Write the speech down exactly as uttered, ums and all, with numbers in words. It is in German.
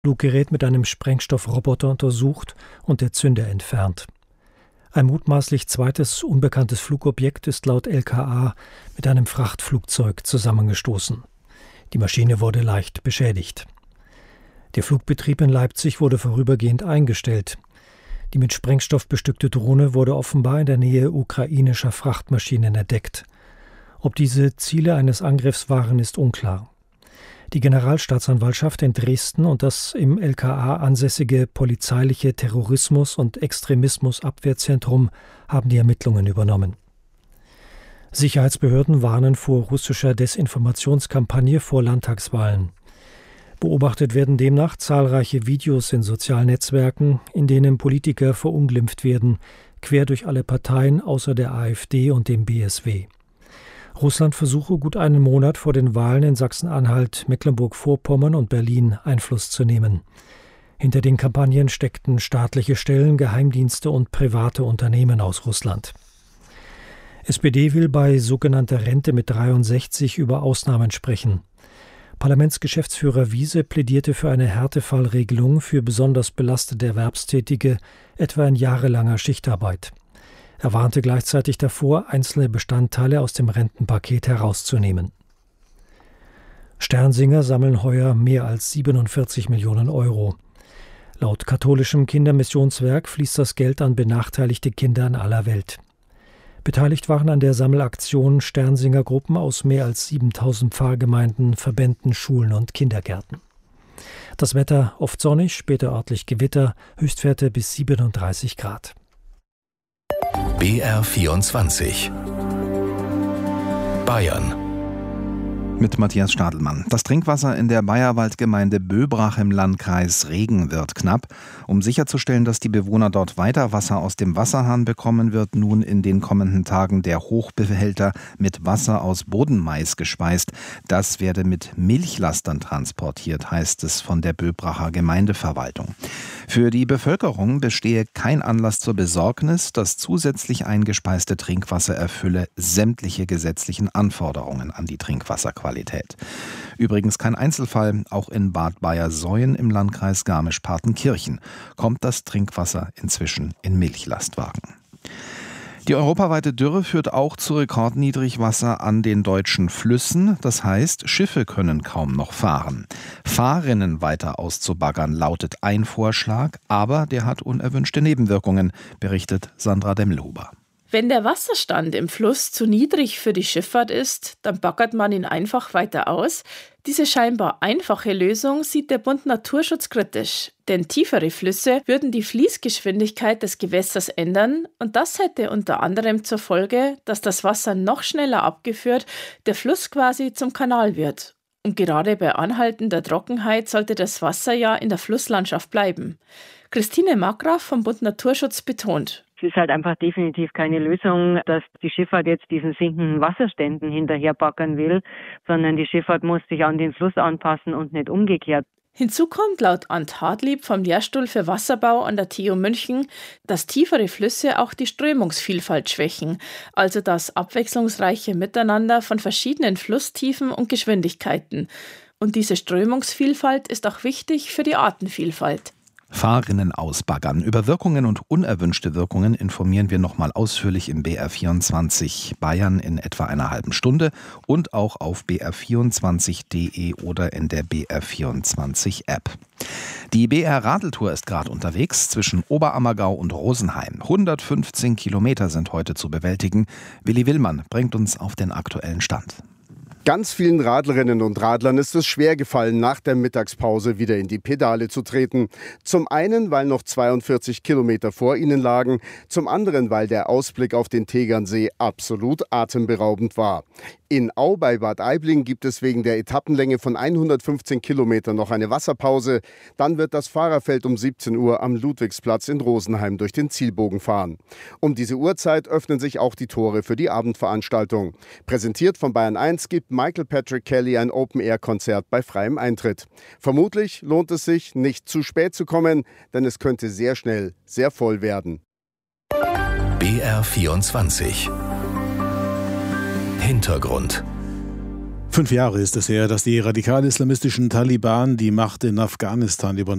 Fluggerät mit einem Sprengstoffroboter untersucht und der Zünder entfernt. Ein mutmaßlich zweites unbekanntes Flugobjekt ist laut L K A mit einem Frachtflugzeug zusammengestoßen. Die Maschine wurde leicht beschädigt. Der Flugbetrieb in Leipzig wurde vorübergehend eingestellt. Die mit Sprengstoff bestückte Drohne wurde offenbar in der Nähe ukrainischer Frachtmaschinen entdeckt. Ob diese Ziele eines Angriffs waren, ist unklar. Die Generalstaatsanwaltschaft in Dresden und das im L K A ansässige polizeiliche Terrorismus- und Extremismusabwehrzentrum haben die Ermittlungen übernommen. Sicherheitsbehörden warnen vor russischer Desinformationskampagne vor Landtagswahlen. Beobachtet werden demnach zahlreiche Videos in sozialen Netzwerken, in denen Politiker verunglimpft werden, quer durch alle Parteien außer der AfD und dem B S W. Russland versuche gut einen Monat vor den Wahlen in Sachsen-Anhalt, Mecklenburg-Vorpommern und Berlin Einfluss zu nehmen. Hinter den Kampagnen steckten staatliche Stellen, Geheimdienste und private Unternehmen aus Russland. S P D will bei sogenannter Rente mit dreiundsechzig über Ausnahmen sprechen. Parlamentsgeschäftsführer Wiese plädierte für eine Härtefallregelung für besonders belastete Erwerbstätige, etwa in jahrelanger Schichtarbeit. Er warnte gleichzeitig davor, einzelne Bestandteile aus dem Rentenpaket herauszunehmen. Sternsinger sammeln heuer mehr als siebenundvierzig Millionen Euro. Laut katholischem Kindermissionswerk fließt das Geld an benachteiligte Kinder in aller Welt. Beteiligt waren an der Sammelaktion Sternsinger-Gruppen aus mehr als siebentausend Pfarrgemeinden, Verbänden, Schulen und Kindergärten. Das Wetter oft sonnig, später örtlich Gewitter, Höchstwerte bis siebenunddreißig Grad. B R vierundzwanzig Bayern mit Matthias Stadelmann. Das Trinkwasser in der Bayerwaldgemeinde Böbrach im Landkreis Regen wird knapp. Um sicherzustellen, dass die Bewohner dort weiter Wasser aus dem Wasserhahn bekommen, wird nun in den kommenden Tagen der Hochbehälter mit Wasser aus Bodenmais gespeist. Das werde mit Milchlastern transportiert, heißt es von der Böbracher Gemeindeverwaltung. Für die Bevölkerung bestehe kein Anlass zur Besorgnis. Das zusätzlich eingespeiste Trinkwasser erfülle sämtliche gesetzlichen Anforderungen an die Trinkwasserqualität. Übrigens kein Einzelfall, auch in Bad Bayersoien im Landkreis Garmisch-Partenkirchen kommt das Trinkwasser inzwischen in Milchlastwagen. Die europaweite Dürre führt auch zu Rekordniedrigwasser an den deutschen Flüssen. Das heißt, Schiffe können kaum noch fahren. Fahrrinnen weiter auszubaggern lautet ein Vorschlag, aber der hat unerwünschte Nebenwirkungen, berichtet Sandra Demmelhuber. Wenn der Wasserstand im Fluss zu niedrig für die Schifffahrt ist, dann baggert man ihn einfach weiter aus. Diese scheinbar einfache Lösung sieht der Bund Naturschutz kritisch, denn tiefere Flüsse würden die Fließgeschwindigkeit des Gewässers ändern und das hätte unter anderem zur Folge, dass das Wasser noch schneller abgeführt, der Fluss quasi zum Kanal wird. Und gerade bei anhaltender Trockenheit sollte das Wasser ja in der Flusslandschaft bleiben. Christine Markgraf vom Bund Naturschutz betont: Es ist halt einfach definitiv keine Lösung, dass die Schifffahrt jetzt diesen sinkenden Wasserständen hinterherbaggern will, sondern die Schifffahrt muss sich an den Fluss anpassen und nicht umgekehrt. Hinzu kommt laut Ant Hartlieb vom Lehrstuhl für Wasserbau an der T U München, dass tiefere Flüsse auch die Strömungsvielfalt schwächen, also das abwechslungsreiche Miteinander von verschiedenen Flusstiefen und Geschwindigkeiten. Und diese Strömungsvielfalt ist auch wichtig für die Artenvielfalt. Fahrrinnen ausbaggern. Über Wirkungen und unerwünschte Wirkungen informieren wir nochmal ausführlich im B R vierundzwanzig Bayern in etwa einer halben Stunde und auch auf b r vierundzwanzig punkt de oder in der B R vierundzwanzig App. Die B R Radeltour ist gerade unterwegs zwischen Oberammergau und Rosenheim. hundertfünfzehn Kilometer sind heute zu bewältigen. Willi Willmann bringt uns auf den aktuellen Stand. Ganz vielen Radlerinnen und Radlern ist es schwer gefallen, nach der Mittagspause wieder in die Pedale zu treten. Zum einen, weil noch zweiundvierzig Kilometer vor ihnen lagen, zum anderen, weil der Ausblick auf den Tegernsee absolut atemberaubend war. In Au bei Bad Aibling gibt es wegen der Etappenlänge von hundertfünfzehn Kilometern noch eine Wasserpause. Dann wird das Fahrerfeld um siebzehn Uhr am Ludwigsplatz in Rosenheim durch den Zielbogen fahren. Um diese Uhrzeit öffnen sich auch die Tore für die Abendveranstaltung. Präsentiert von Bayern eins gibt Michael Patrick Kelly ein Open-Air-Konzert bei freiem Eintritt. Vermutlich lohnt es sich, nicht zu spät zu kommen, denn es könnte sehr schnell sehr voll werden. B R vierundzwanzig Hintergrund. Fünf Jahre ist es her, dass die radikal-islamistischen Taliban die Macht in Afghanistan übernommen